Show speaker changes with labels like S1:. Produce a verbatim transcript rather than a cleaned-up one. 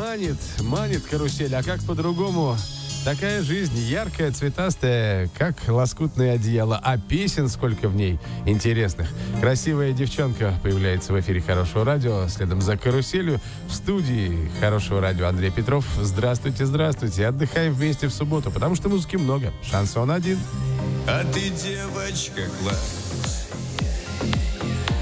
S1: манит, манит карусель, а как по-другому? Такая жизнь, яркая, цветастая, как лоскутное одеяло. А песен сколько в ней интересных. Красивая девчонка появляется в эфире Хорошего радио. Следом за каруселью в студии Хорошего радио Андрей Петров. Здравствуйте, здравствуйте. Отдыхаем вместе в субботу, потому что музыки много. Шансон один.
S2: А ты, девочка, класс.